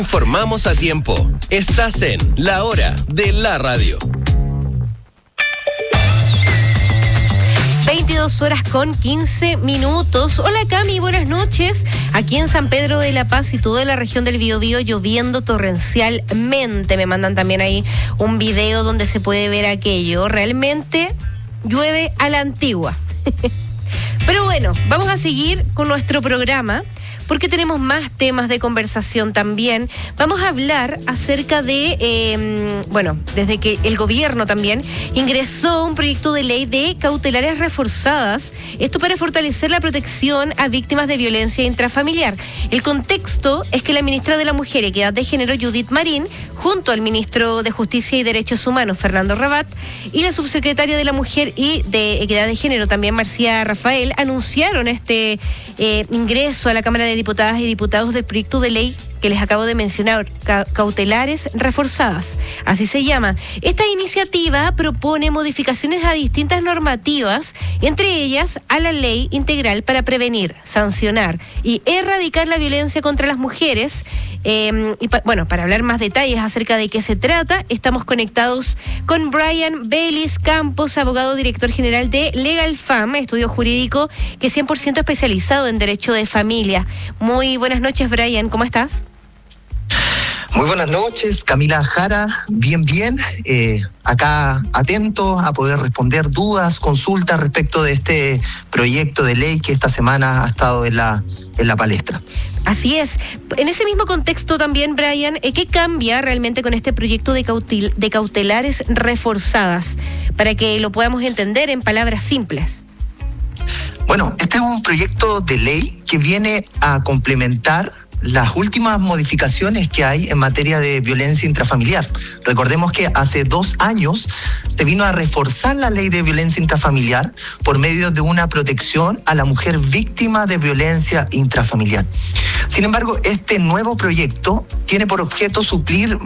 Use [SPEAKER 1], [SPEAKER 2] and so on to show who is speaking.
[SPEAKER 1] Informamos a tiempo. Estás en La Hora de la Radio.
[SPEAKER 2] 22:15. Hola Cami, buenas noches. Aquí en San Pedro de la Paz y toda la región del Biobío lloviendo torrencialmente. Me mandan también ahí un video donde se puede ver aquello. Realmente llueve a la antigua. Pero bueno, vamos a seguir con nuestro programa porque tenemos más temas de conversación también. Vamos a hablar acerca de, desde que el gobierno también ingresó un proyecto de ley de cautelares reforzadas, esto para fortalecer la protección a víctimas de violencia intrafamiliar. El contexto es que la ministra de la Mujer y Equidad de Género, Judith Marín, junto al ministro de Justicia y Derechos Humanos, Fernando Rabat, y la subsecretaria de la Mujer y de Equidad de Género, también Marcia Rafael, anunciaron este ingreso a la Cámara de Diputadas y Diputados del proyecto de ley que les acabo de mencionar, cautelares reforzadas, así se llama. Esta iniciativa propone modificaciones a distintas normativas, entre ellas a la ley integral para prevenir, sancionar y erradicar la violencia contra las mujeres. Para hablar más detalles acerca de qué se trata, estamos conectados con Brian Baylis Campos, abogado director general de Legal Fam, estudio jurídico que es 100% especializado en derecho de familia. Muy buenas noches, Brian, ¿cómo estás?
[SPEAKER 3] Muy buenas noches, Camila Jara, bien, acá atento a poder responder dudas, consultas respecto de este proyecto de ley que esta semana ha estado en la palestra.
[SPEAKER 2] Así es. En ese mismo contexto también, Brian, ¿qué cambia realmente con este proyecto de cautelares reforzadas? Para que lo podamos entender en palabras simples.
[SPEAKER 3] Bueno, este es un proyecto de ley que viene a complementar las últimas modificaciones que hay en materia de violencia intrafamiliar. Recordemos que hace 2 años se vino a reforzar la ley de violencia intrafamiliar por medio de una protección a la mujer víctima de violencia intrafamiliar. Sin embargo, este nuevo proyecto tiene por objeto suplir